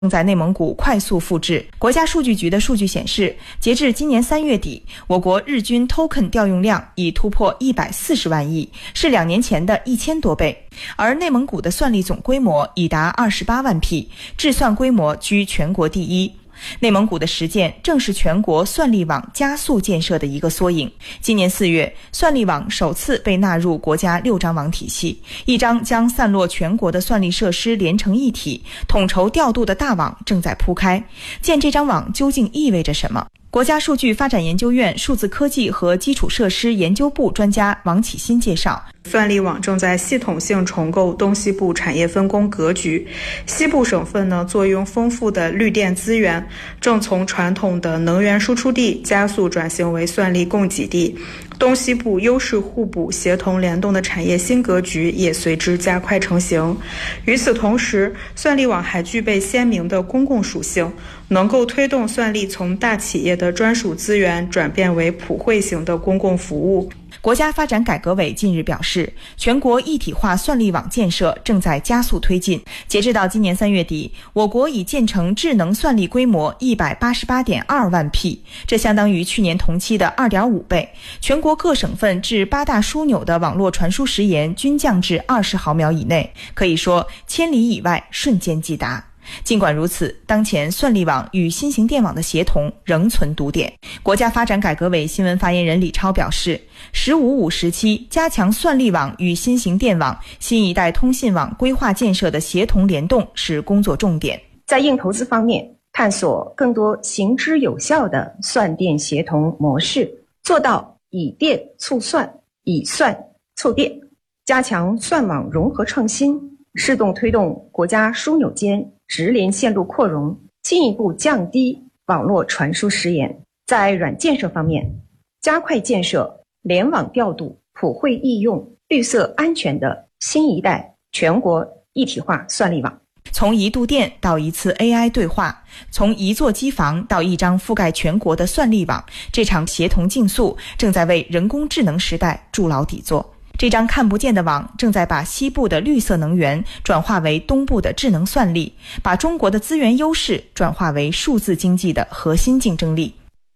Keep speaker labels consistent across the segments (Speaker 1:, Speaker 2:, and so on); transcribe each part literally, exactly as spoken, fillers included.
Speaker 1: 正在内蒙古快速复制。国家数据局的数据显示，截至今年三月底，我国日均 token 调用量已突破一百四十万亿，是两年前的一千多倍。而内蒙古的算力总规模已达二十八万匹，制算规模居全国第一。内蒙古的实践正是全国算力网加速建设的一个缩影。今年四月，算力网首次被纳入国家六张网体系，一张将散落全国的算力设施连成一体、统筹调度的大网正在铺开。建这张网究竟意味着什么？国家数据发展研究院数字科技和基础设施研究部专家王启新介绍，
Speaker 2: 算力网正在系统性重构东西部产业分工格局。西部省份呢，坐拥丰富的绿电资源，正从传统的能源输出地加速转型为算力供给地。东西部优势互补、协同联动的产业新格局也随之加快成型。与此同时，算力网还具备鲜明的公共属性，能够推动算力从大企业的专属资源转变为普惠型的公共服务。
Speaker 1: 国家发展改革委近日表示，全国一体化算力网建设正在加速推进。截至到今年三月底，我国已建成智能算力规模一百八十八点二万匹，这相当于去年同期的二点五倍。全国各省份至八大枢纽的网络传输时延均降至二十毫秒以内，可以说千里以外瞬间即达。尽管如此，当前算力网与新型电网的协同仍存堵点。国家发展改革委新闻发言人李超表示，十五五时期加强算力网与新型电网、新一代通信网规划建设的协同联动是工作重点。
Speaker 3: 在硬投资方面，探索更多行之有效的算电协同模式，做到以电促算、以算促电，加强算网融合创新，适动推动国家枢纽间直连线路扩容，进一步降低网络传输时延。在软建设方面，加快建设联网调度、普惠易用、绿色安全的新一代全国一体化算力网。
Speaker 1: 从一度电到一次 A I 对话，从一座机房到一张覆盖全国的算力网，这场协同竞速正在为人工智能时代筑牢底座。这张看不见的网正在把西部的绿色能源转化为东部的智能算力，把中国的资源优势转化为数字经济的核心竞争力。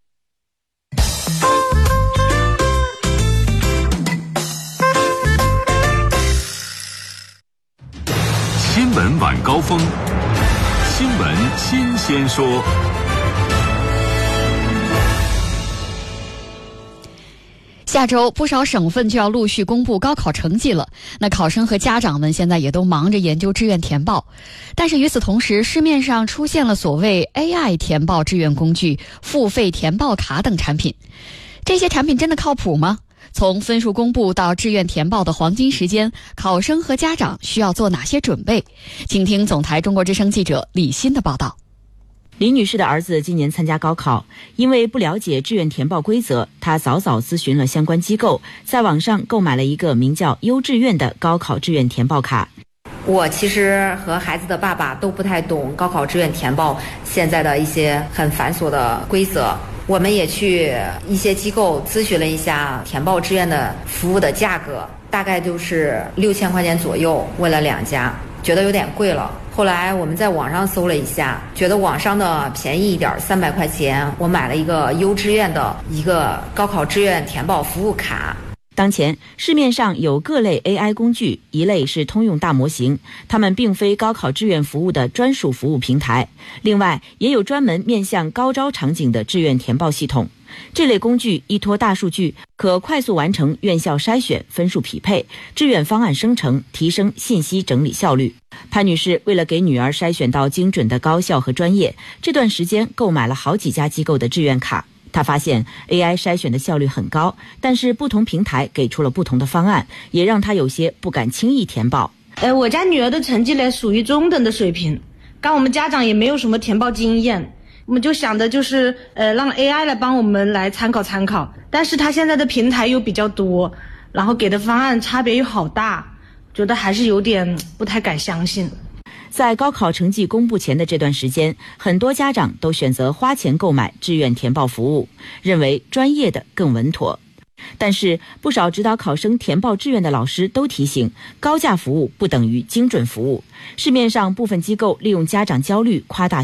Speaker 4: 新闻晚高峰，新闻新鲜说。
Speaker 5: 下周不少省份就要陆续公布高考成绩了，那考生和家长们现在也都忙着研究志愿填报。但是与此同时，市面上出现了所谓 A I 填报志愿工具、付费填报卡等产品。这些产品真的靠谱吗？从分数公布到志愿填报的黄金时间，考生和家长需要做哪些准备？请听总台中国之声记者李欣的报道。
Speaker 6: 李女士的儿子今年参加高考，因为不了解志愿填报规则，她早早咨询了相关机构，在网上购买了一个名叫优志愿的高考志愿填报卡。
Speaker 7: 我其实和孩子的爸爸都不太懂高考志愿填报现在的一些很繁琐的规则，我们也去一些机构咨询了一下填报志愿的服务的价格，大概就是六千块钱左右，问了两家，觉得有点贵了。后来我们在网上搜了一下，觉得网上的便宜一点，三百块钱，我买了一个优志愿的一个高考志愿填报服务卡。
Speaker 6: 当前市面上有各类 A I 工具，一类是通用大模型，它们并非高考志愿服务的专属服务平台。另外，也有专门面向高招场景的志愿填报系统。这类工具依托大数据，可快速完成院校筛选、分数匹配、志愿方案生成，提升信息整理效率。潘女士为了给女儿筛选到精准的高校和专业，这段时间购买了好几家机构的志愿卡。她发现 A I 筛选的效率很高，但是不同平台给出了不同的方案，也让她有些不敢轻易填报。
Speaker 8: 呃，我家女儿的成绩呢属于中等的水平，刚我们家长也没有什么填报经验，我们就想的就是呃让 A I 来帮我们来参考参考，但是它现在的平台又比较多，然后给的方案差别又好大，觉得还是有点不太敢相信。
Speaker 6: 在高考成绩公布前的这段时间，很多家长都选择花钱购买志愿填报服务，认为专业的更稳妥。 但是，不少指导考生填报志愿的老师都提醒，高价服务不等于精准服务。市面上部分机构利用家长焦虑夸大